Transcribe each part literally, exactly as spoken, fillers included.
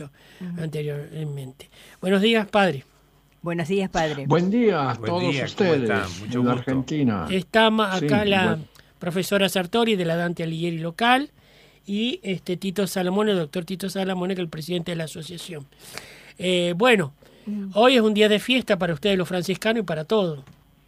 Uh-huh. Anteriormente. Buenos días, padre. Buenos días, padre. Buen día a Buen todos día, ustedes Mucho en la gusto. Argentina. Está ma- Sí, acá la igual. profesora Sartori de la Dante Alighieri local y este Tito Salamone, el doctor Tito Salamone, que es el presidente de la asociación. Eh, bueno, Mm. hoy es un día de fiesta para ustedes los franciscanos y para todos.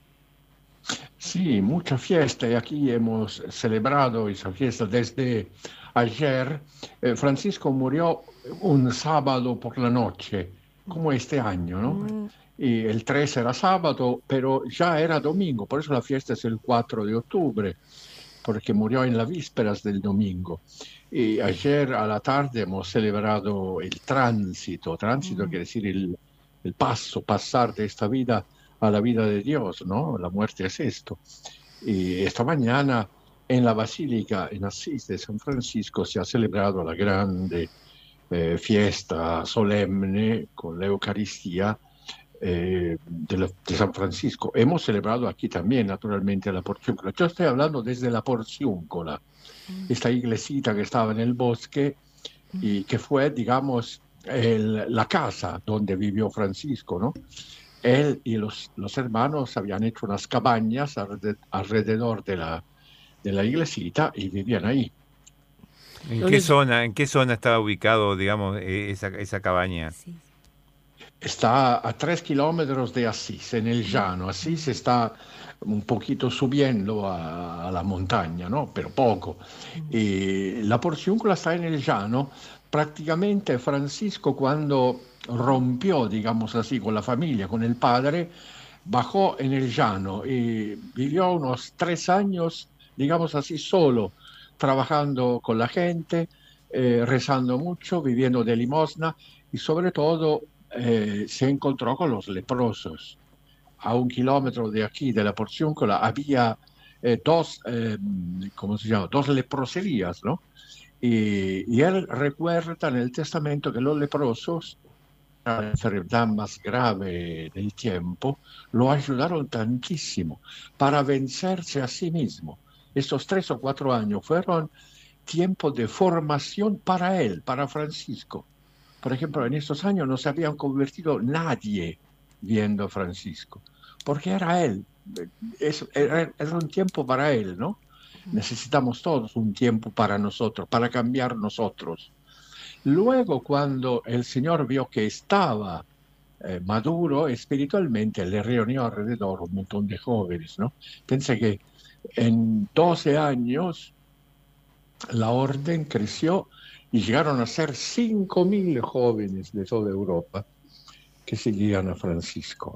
Sí, mucha fiesta y aquí hemos celebrado esa fiesta desde ayer. Eh, Francisco murió un sábado por la noche, como este año, ¿no? Mm. Y el tres era sábado, pero ya era domingo, por eso la fiesta es el cuatro de octubre, porque murió en las vísperas del domingo. Y ayer a la tarde hemos celebrado el tránsito. Tránsito Mm. quiere decir el, el paso, pasar de esta vida a la vida de Dios, ¿no? La muerte es esto. Y esta mañana en la Basílica en Asís de San Francisco se ha celebrado la grande eh, fiesta solemne con la Eucaristía eh, de, la, de San Francisco. Hemos celebrado aquí también, naturalmente, la Porciúncula. Yo estoy hablando desde la Porciúncula, esta iglesita que estaba en el bosque y que fue, digamos, el, la casa donde vivió Francisco, ¿no? Él y los, los hermanos habían hecho unas cabañas alrededor de la, de la iglesita y vivían ahí. ¿En qué zona, en qué zona estaba ubicado, digamos, esa, esa cabaña? Sí. Está a tres kilómetros de Asís, en el llano. Asís está un poquito subiendo a, a la montaña, ¿no? Pero poco. Y la Porciúncula está en el llano. Prácticamente Francisco, cuando rompió, digamos así, con la familia, con el padre, bajó en el llano y vivió unos tres años, digamos así, solo, trabajando con la gente, eh, rezando mucho, viviendo de limosna y sobre todo eh, se encontró con los leprosos. A un kilómetro de aquí, de la Porciúncula, había eh, dos, eh, ¿cómo se llama? Dos leproserías, ¿no? Y, y él recuerda en el testamento que los leprosos, la enfermedad más grave del tiempo, lo ayudaron tantísimo para vencerse a sí mismo. Estos tres o cuatro años fueron tiempo de formación para él, para Francisco. Por ejemplo, en estos años no se habían convertido nadie viendo a Francisco, porque era él. Es, era, era un tiempo para él, ¿no? Necesitamos todos un tiempo para nosotros, para cambiar nosotros. Luego, cuando el Señor vio que estaba eh, maduro espiritualmente, le reunió alrededor un montón de jóvenes, ¿no? Pensé que en doce años la orden creció y llegaron a ser cinco mil jóvenes de toda Europa que seguían a Francisco.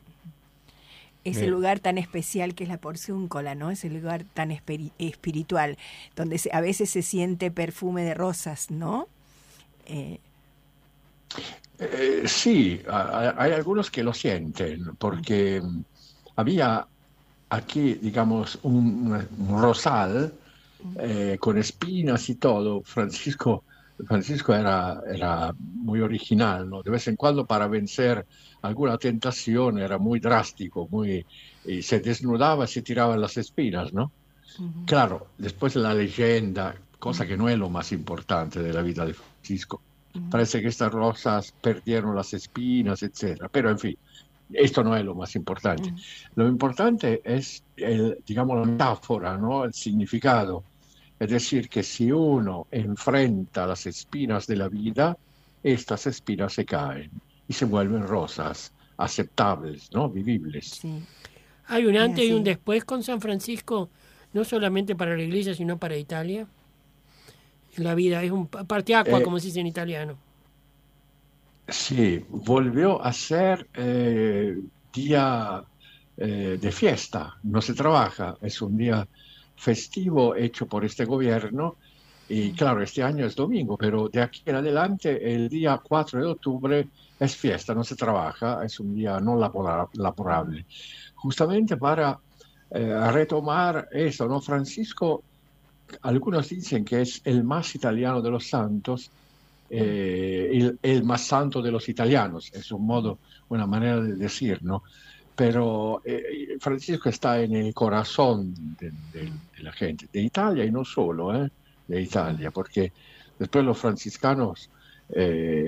Ese Bien. lugar tan especial que es la Porciúncula, ¿no? Ese lugar tan espiri- espiritual, donde se, a veces se siente perfume de rosas, ¿no? Eh, Eh, sí, a- hay algunos que lo sienten, porque había aquí, digamos, un, un rosal eh, con espinas y todo. Francisco, Francisco era, era muy original, ¿no? De vez en cuando, para vencer alguna tentación, era muy drástico, muy, y se desnudaba y se tiraba las espinas, ¿no? uh-huh. Claro, después la leyenda, cosa que no es lo más importante de la vida de Francisco. Uh-huh. Parece que estas rosas perdieron las espinas, etcétera. Pero, en fin, esto no es lo más importante. Uh-huh. Lo importante es, el, digamos, la metáfora, ¿no? El significado. Es decir, que si uno enfrenta las espinas de la vida, estas espinas se caen y se vuelven rosas aceptables, ¿no? Vivibles. Sí. Hay un Es antes y un así. después con San Francisco, no solamente para la iglesia, sino para Italia. En la vida es un partiacua, Eh, como se dice en italiano. Sí, volvió a ser eh, día eh, de fiesta, no se trabaja, es un día festivo hecho por este gobierno y claro, este año es domingo, pero de aquí en adelante el día cuatro de octubre es fiesta, no se trabaja, es un día no labora- laborable. Justamente para eh, retomar eso, ¿no? Francisco, algunos dicen que es el más italiano de los santos, eh, el, el más santo de los italianos, es un modo, una manera de decir, ¿no? Pero eh, Francisco está en el corazón de, de, de la gente, de Italia y no solo, ¿eh? De Italia, porque después los franciscanos eh,